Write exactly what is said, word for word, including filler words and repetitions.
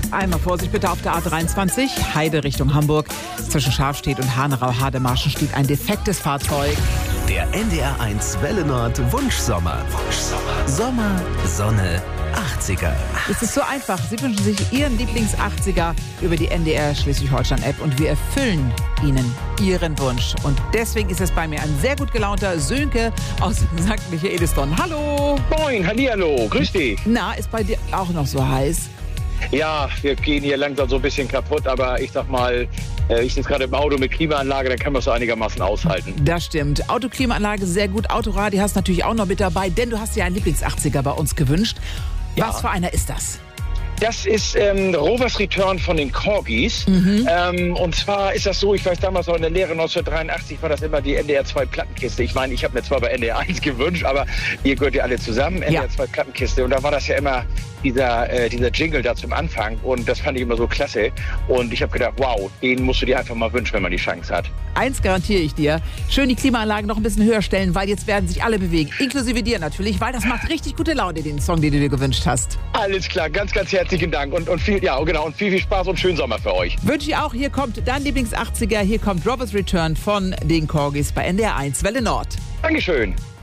Einmal Vorsicht bitte auf der A dreiundzwanzig, Heide Richtung Hamburg. Zwischen Schafstedt und Hanau-Hademarschen steht ein defektes Fahrzeug. Der N D R eins Welle Nord Wunschsommer. Wunschsommer. Sommer, Sonne, achtziger. Es ist so einfach. Sie wünschen sich Ihren Lieblings-achtziger über die N D R Schleswig-Holstein-App und wir erfüllen Ihnen Ihren Wunsch. Und deswegen ist es bei mir ein sehr gut gelaunter Sönke aus Sankt Michaelisdonn. Hallo! Moin, hallihallo, grüß dich. Na, ist bei dir auch noch so heiß? Ja, wir gehen hier langsam so ein bisschen kaputt, aber ich sag mal, ich sitze gerade im Auto mit Klimaanlage, dann kann man es so einigermaßen aushalten. Das stimmt. Autoklimaanlage sehr gut. Autoradio hast du natürlich auch noch mit dabei, denn du hast dir einen Lieblings-achtziger bei uns gewünscht. Ja. Was für einer ist das? Das ist ähm, Rovers Return von den Corgis. Mhm. Ähm, und zwar ist das so, ich weiß damals noch in der Lehre neunzehnhundertdreiundachtzig war das immer die N D R zwei Plattenkiste. Ich meine, ich habe mir zwar bei N D R eins gewünscht, aber ihr gehört ja alle zusammen, N D R zwei Plattenkiste. Und da war das ja immer dieser, äh, dieser Jingle da zum Anfang. Und das fand ich immer so klasse. Und ich habe gedacht, wow, den musst du dir einfach mal wünschen, wenn man die Chance hat. Eins garantiere ich dir. Schön die Klimaanlagen noch ein bisschen höher stellen, weil jetzt werden sich alle bewegen. Inklusive dir natürlich, weil das macht richtig gute Laune, den Song, den du dir gewünscht hast. Alles klar, ganz, ganz herzlichen Dank. Und, und viel, ja, genau, und viel, viel Spaß und schönen Sommer für euch. Wünsche ich auch. Hier kommt dein Lieblings-achtziger. Hier kommt Rovers Return von den Corgis bei N D R eins Welle Nord. Dankeschön.